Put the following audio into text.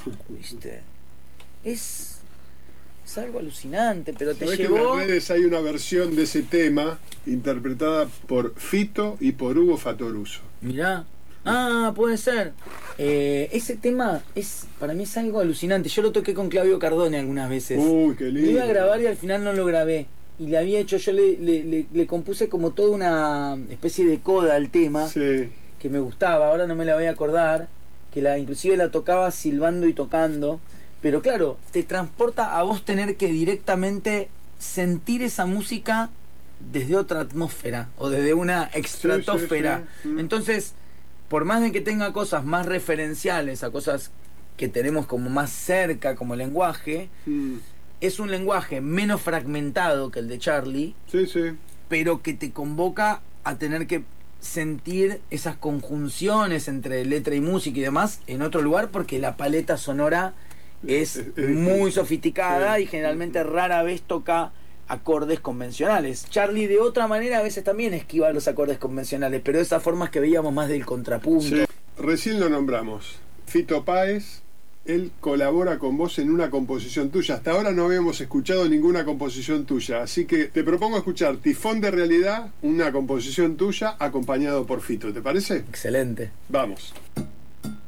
¿viste? Es algo alucinante, pero te ¿Sabés llevó... que en las redes hay una versión de ese tema interpretada por Fito y por Hugo Fatoruso? Mirá. Ah, puede ser. Ese tema para mí es algo alucinante. Yo lo toqué con Claudio Cardone algunas veces. Uy, qué Lo lindo. iba a grabar y al final no lo grabé. Y le había hecho, yo le compuse como toda una especie de coda al tema, Sí. que me gustaba, ahora no me la voy a acordar, que inclusive la tocaba silbando y tocando. Pero claro, te transporta a vos tener que directamente sentir esa música desde otra atmósfera o desde una estratosfera. Sí, sí. Entonces, por más de que tenga cosas más referenciales a cosas que tenemos como más cerca como lenguaje, es un lenguaje menos fragmentado que el de Charlie, Sí, sí. pero que te convoca a tener que sentir esas conjunciones entre letra y música y demás en otro lugar, porque la paleta sonora es muy sofisticada y generalmente rara vez toca acordes convencionales. Charlie de otra manera a veces también esquiva los acordes convencionales, pero de esas formas que veíamos más del contrapunto. Sí. Recién lo nombramos. Fito Páez, él colabora con vos en una composición tuya. Hasta ahora no habíamos escuchado ninguna composición tuya, así que te propongo escuchar Tifón de Realidad, una composición tuya acompañado por Fito. ¿Te parece? Excelente. Vamos.